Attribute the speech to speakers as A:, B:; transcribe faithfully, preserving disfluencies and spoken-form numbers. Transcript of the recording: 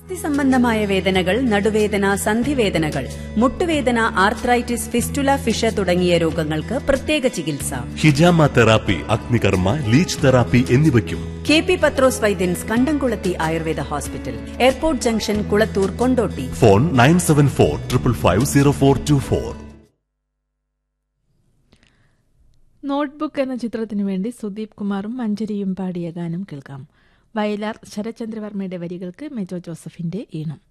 A: സംബന്ധമായ വേദനകൾ, നടുവേദന, സന്ധിവേദനകൾ, മുട്ടുവേദന, ആർത്രൈറ്റിസ്, ഫിസ്റ്റുല, ഫിഷ തുടങ്ങിയ രോഗങ്ങൾക്ക് പ്രത്യേക ചികിത്സ.
B: ഹിജാമ തെറാപ്പി, അഗ്നികർമ്മ, ലീച്ച് തെറാപ്പി എന്നിവയ്ക്കും
A: കെ പി പത്രോസ് വൈദ്യൻസ്, കണ്ടംകുളത്തി Ayurveda hospital, airport junction, Kulathur, Kondotty.
B: Phone nine seven four triple five zero four to four.
C: Notebook എന്ന ചിത്രത്തിനു വേണ്ടി സുദീപ് കുമാറും മഞ്ജരിയും പാടിയ ഗാനം കേൾക്കാം. വയലാർ ശരത്ചന്ദ്രവർമ്മയുടെ വരികൾക്ക് മെജോ ജോസഫിന്റെ ഈണം.